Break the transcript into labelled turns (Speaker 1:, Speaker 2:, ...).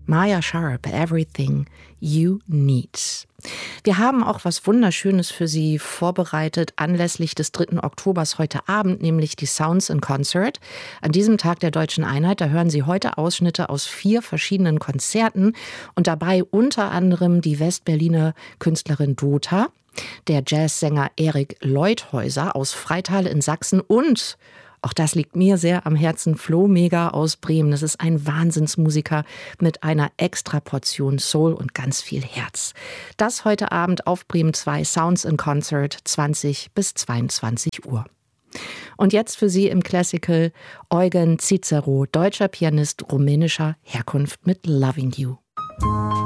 Speaker 1: Maya Sharp, Everything You Need. Wir haben auch was Wunderschönes für Sie vorbereitet anlässlich des 3. Oktobers heute Abend, nämlich die Sounds in Concert. An diesem Tag der Deutschen Einheit, da hören Sie heute Ausschnitte aus 4 verschiedenen Konzerten und dabei unter anderem die Westberliner Künstlerin Dota, der Jazzsänger Erik Leuthäuser aus Freital in Sachsen und auch das liegt mir sehr am Herzen, Flo Mega aus Bremen. Das ist ein Wahnsinnsmusiker mit einer extra Portion Soul und ganz viel Herz. Das heute Abend auf Bremen 2, Sounds in Concert, 20 bis 22 Uhr. Und jetzt für Sie im Classical Eugen Cicero, deutscher Pianist rumänischer Herkunft mit Loving You.